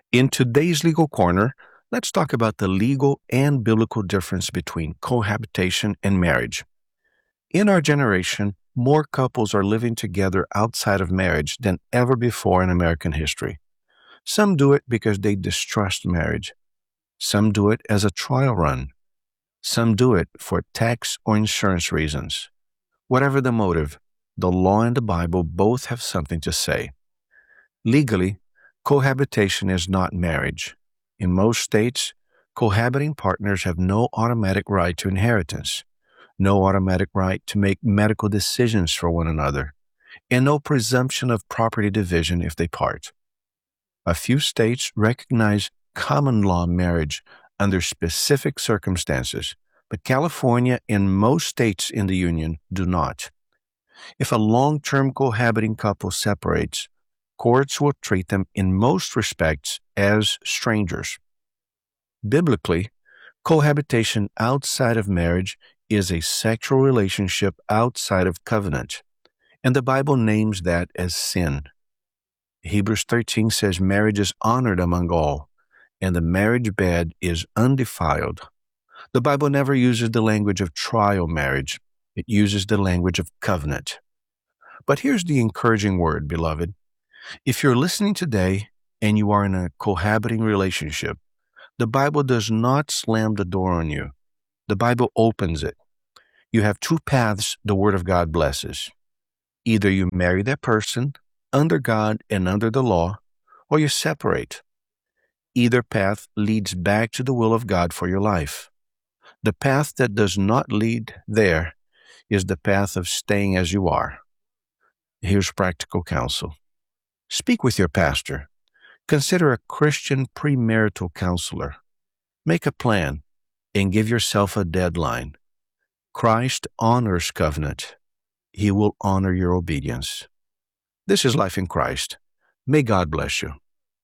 In today's Legal Corner, let's talk about the legal and biblical difference between cohabitation and marriage. In our generation, more couples are living together outside of marriage than ever before in American history. Some do it because they distrust marriage. Some do it as a trial run. Some do it for tax or insurance reasons. Whatever the motive, the law and the Bible both have something to say. Legally, cohabitation is not marriage. In most states, cohabiting partners have no automatic right to inheritance, no automatic right to make medical decisions for one another, and no presumption of property division if they part. A few states recognize common law marriage under specific circumstances, but California and most states in the Union do not. If a long-term cohabiting couple separates, courts will treat them in most respects as strangers. Biblically, cohabitation outside of marriage is a sexual relationship outside of covenant, and the Bible names that as sin. Hebrews 13 says marriage is honored among all, and the marriage bed is undefiled. The Bible never uses the language of trial marriage. It uses the language of covenant. But here's the encouraging word, beloved. If you're listening today and you are in a cohabiting relationship, the Bible does not slam the door on you. The Bible opens it. You have two paths the Word of God blesses. Either you marry that person under God and under the law, or you separate. Either path leads back to the will of God for your life. The path that does not lead there is the path of staying as you are. Here's practical counsel. Speak with your pastor. Consider a Christian premarital counselor. Make a plan and give yourself a deadline. Christ honors covenant. He will honor your obedience. This is Life in Christ. May God bless you.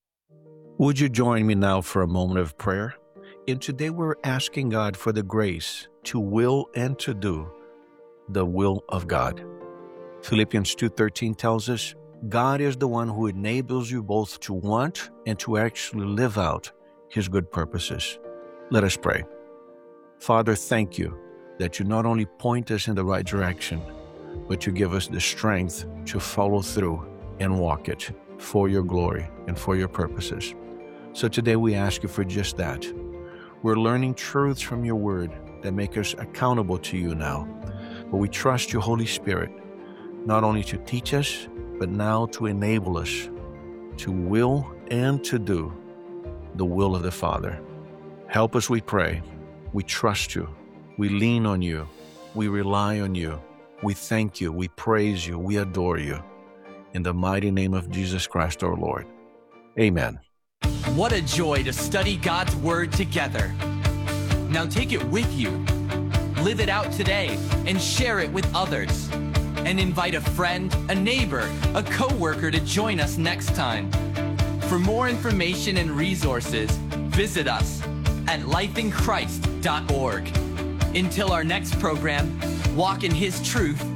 Would you join me now for a moment of prayer? And today we're asking God for the grace to will and to do the will of God. Philippians 2:13 tells us, God is the one who enables you both to want and to actually live out His good purposes. Let us pray. Father, thank you that you not only point us in the right direction, but you give us the strength to follow through and walk it for your glory and for your purposes. So today we ask you for just that. We're learning truths from your word that make us accountable to you now. But we trust you, Holy Spirit, not only to teach us, but now to enable us to will and to do the will of the Father. Help us, we pray. We trust you. We lean on you. We rely on you. We thank you. We praise you. We adore you. In the mighty name of Jesus Christ our Lord. Amen. What a joy to study God's Word together. Now take it with you. Live it out today and share it with others. And invite a friend, a neighbor, a coworker to join us next time. For more information and resources, visit us at lifeinchrist.org. Until our next program, walk in His truth